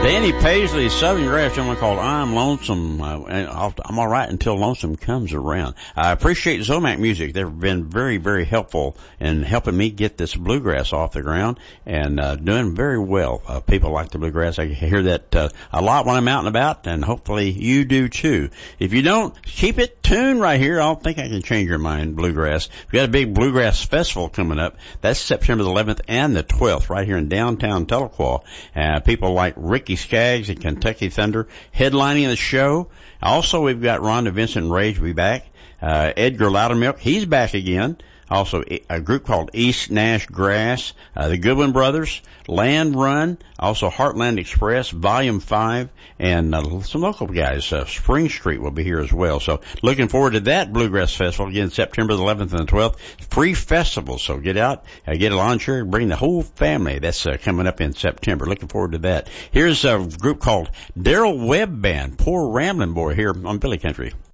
Danny Paisley, Southern Grass gentleman called I'm Lonesome. And I'm all right until Lonesome comes around. I appreciate Zomac Music. They've been very, very helpful in helping me get this bluegrass off the ground and doing very well. People like the bluegrass. I hear that a lot when I'm out and about, and hopefully you do too. If you don't, keep it tuned right here. I don't think I can change your mind, bluegrass. We've got a big bluegrass festival coming up. That's September the 11th and the 12th right here in downtown Tahlequah. People like Ricky Skaggs and Kentucky Thunder headlining the show. Also, we've got Rhonda Vincent Rage will be back. Edgar Loudermilk, he's back again. Also, a group called East Nash Grass, the Goodwin Brothers, Land Run, also Heartland Express, Volume 5, and some local guys. Spring Street will be here as well. So looking forward to that Bluegrass Festival, again, September the 11th and the 12th. Free festival, so get out, get a lawn chair, bring the whole family. That's coming up in September. Looking forward to that. Here's a group called Daryl Webb Band, Poor Ramblin' Boy, here on Billy Country.